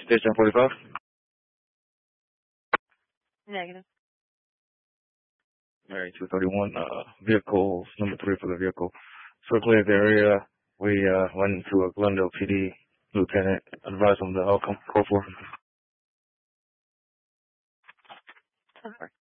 Station 45? Negative. Alright, 231, vehicle, number 3 for the vehicle. Circulated the area. We, went into a Glendale PD lieutenant, advised on the outcome. Call for.